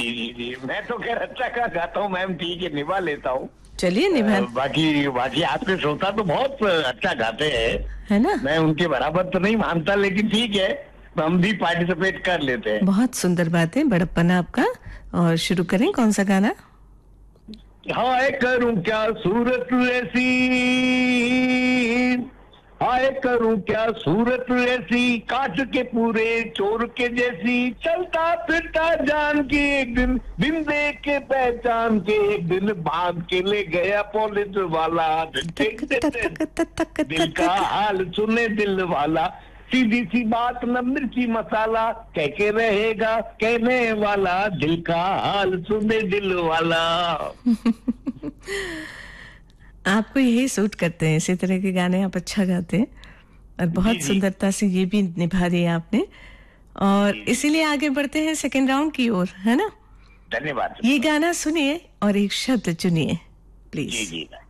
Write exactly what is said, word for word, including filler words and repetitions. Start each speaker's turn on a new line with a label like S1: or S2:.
S1: जी जी जी, मैं तो खैर अच्छा गा गाता हूँ मैम, ठीक है, निभा लेता हूँ।
S2: चलिए निभा,
S1: बाकी बाकी आपके श्रोता तो बहुत अच्छा गाते हैं,
S2: है ना?
S1: मैं उनके बराबर तो नहीं मानता, लेकिन ठीक है, हम भी पार्टिसिपेट कर लेते हैं।
S2: बहुत सुंदर बात है, बड़प्पन आपका। और शुरू करें, कौन सा गाना?
S1: हाय करूं क्या सूरत ऐसी, हाय करूं क्या सूरत ऐसी, कांच के पूरे चोर के जैसी, चलता फिरता जान के एक दिन, बिन देख के पहचान के एक दिन, बांध के ले गया पुलिस वाला,
S2: तक तक तक तक तक
S1: दिल
S2: तक
S1: का
S2: तक।
S1: हाल सुने दिल वाला, सीधी सी बात न मिर्ची मसाला, कह के रहेगा कहने वाला, दिल का हाल सुने दिल वाला।
S2: आपको यही सूट करते हैं, इसी तरह के गाने आप अच्छा गाते हैं और
S1: जी
S2: बहुत
S1: जी
S2: सुंदरता से ये भी निभा दिया आपने। और
S1: जी जी,
S2: इसीलिए आगे बढ़ते हैं सेकंड राउंड की ओर, है ना?
S1: धन्यवाद।
S2: ये गाना सुनिए और एक शब्द चुनिए
S1: जी
S2: प्लीज।
S1: जी।